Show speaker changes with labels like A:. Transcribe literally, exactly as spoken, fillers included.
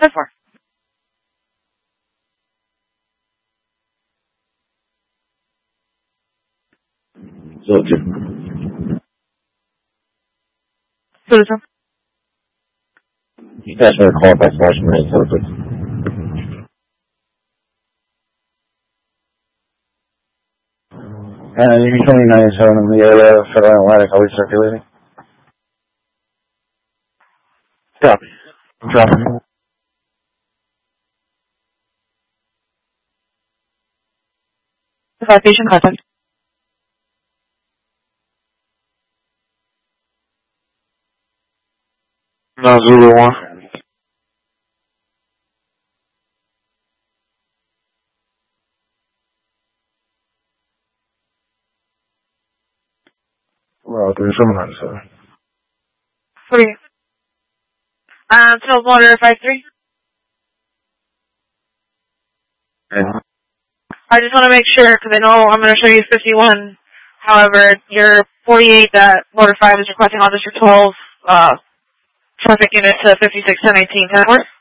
A: ten four.
B: Soldier.
A: Citizen.
B: You guys are called by Sergeant Ray Soldier. Uh, Unit twenty-nine is on the area of Federal Atlantic, always circulating. Copy. I'm dropping.
A: Fire station contact.
B: No, Zulu one. Well, there's someone on the side.
A: What do you? Um, Tilt Motor five three.
B: Yeah.
A: I just want to make sure, because I know I'm going to show you fifty-one. However, your forty-eight that Motor five is requesting, I'll just twelve uh, traffic unit to fifty-six ten eighteen. Can that work?